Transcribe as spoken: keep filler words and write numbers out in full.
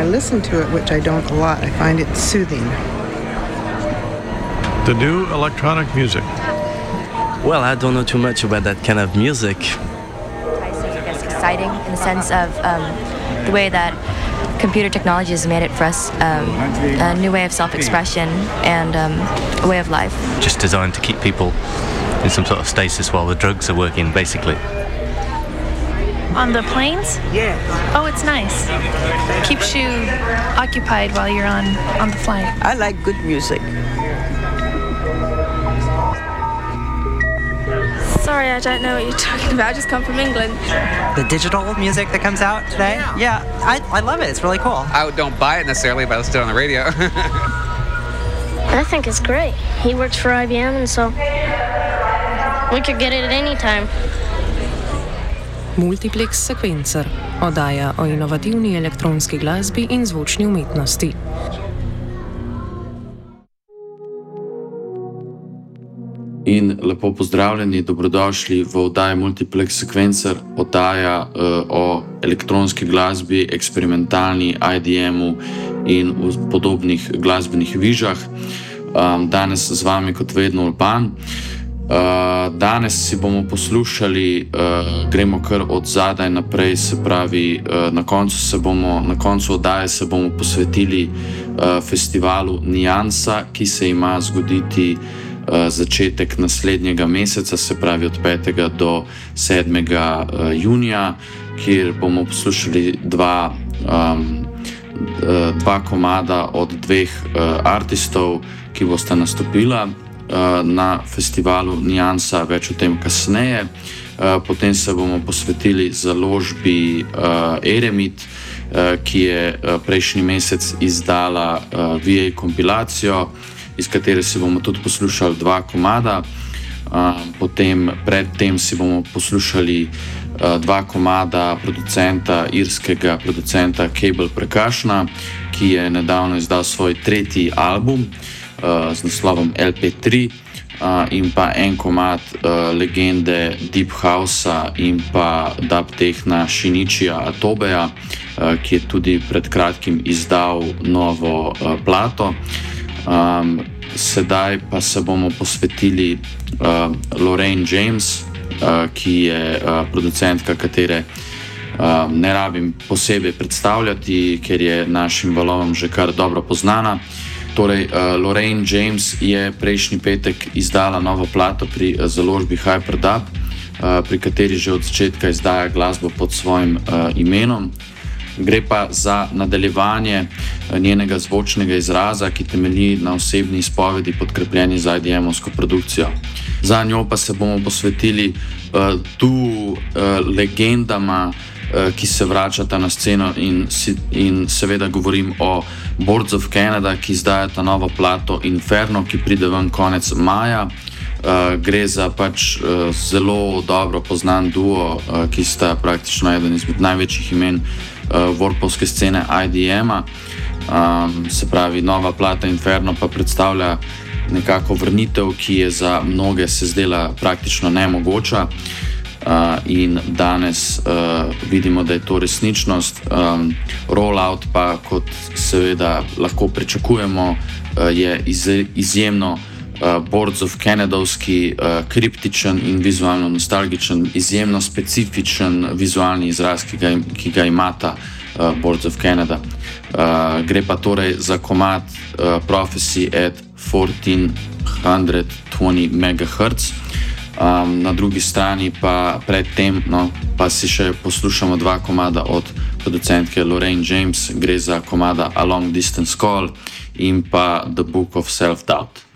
listen to it, which I don't a lot. I find it soothing. The new electronic music. Well, I don't know too much about that kind of music. I guess exciting in the sense of um, the way that computer technology has made it for us um, a new way of self-expression and um, a way of life. Just designed to keep people in some sort of stasis while the drugs are working, basically. On the planes? Yeah. Oh, it's nice. Keeps you occupied while you're on, on the flight. I like good music. Sorry, I don't know what you're talking about. I just come from England. The digital music that comes out today? Yeah, yeah I, I love it. It's really cool. I don't buy it necessarily, but I listen to it on the radio. I think it's great. He works for I B M, and so we could get it at any time. Multiplex Sequencer, oddaja o inovativni elektronski glasbi in zvočni umetnosti. In lepo pozdravljeni, dobrodošli v oddaji Multiplex Sequencer, oddaja uh, o elektronski glasbi, eksperimentalni I D M-u in v podobnih glasbenih vižah. Um, danes z vami kot vedno Urban. Uh, danes si bomo poslušali, uh, gremo kar od zadaj naprej, se pravi, uh, na koncu se bomo, na koncu oddaje se bomo posvetili uh, festivalu Niansa, ki se ima zgoditi začetek naslednjega meseca, se pravi od petega do sedmega junija, kjer bomo poslušali dva, um, dva komada od dveh uh, artistov, ki bosta nastopila uh, na festivalu Niansa, več o tem kasneje. Uh, potem se bomo posvetili založbi uh, Eremit, uh, ki je uh, prejšnji mesec izdala uh, V A kompilacijo, iz katere si bomo tudi poslušali dva komada. Uh, potem predtem si bomo poslušali uh, dva komada producenta, irskega producenta Cable Percussiona, ki je nedavno izdal svoj tretji album uh, z naslovom L P tri, uh, in pa en komad uh, legende Deep Housea in pa dub techna Shinichija Atobeja, uh, ki je tudi pred kratkim izdal novo uh, plato. Um, sedaj pa se bomo posvetili uh, Lorraine James, uh, ki je uh, producentka, katere uh, ne rabim posebej predstavljati, ker je našim valovom že kar dobro poznana. Torej, uh, Lorraine James je prejšnji petek izdala novo plato pri uh, založbi Hyperdub, uh, pri kateri že od začetka izdaja glasbo pod svojim uh, imenom. Gre pa za nadaljevanje njenega zvočnega izraza, ki temelji na osebni izpovedi podkrepljeni z I D M-ovsko produkcijo. Za njo pa se bomo posvetili uh, tu uh, legendama, uh, ki se vračata na sceno in, in seveda govorim o Boards of Canada, ki izdajata novo plato Inferno, ki pride ven konec maja. Uh, gre za pač uh, zelo dobro poznan duo, uh, ki sta praktično eden izmed največjih imen uh, warpovske scene I D M-a. Um, se pravi, nova plata Inferno pa predstavlja nekako vrnitev, ki je za mnoge se zdela praktično nemogoča, uh, in danes uh, vidimo, da je to resničnost. Um, rollout pa, kot seveda lahko pričakujemo, uh, je iz, izjemno Uh, Boards of Canadovski, uh, kriptičen in vizualno nostalgičen, izjemno specifičen vizualni izraz, ki ga, ki ga imata uh, Boards of Canada. Uh, gre pa torej za komad uh, Prophecy at fourteen twenty megahertz. Um, na drugi strani pa predtem, no, pa si še poslušamo dva komada od producentke Lorraine James. Gre za komada A Long Distance Call in pa The Book of Self-Doubt.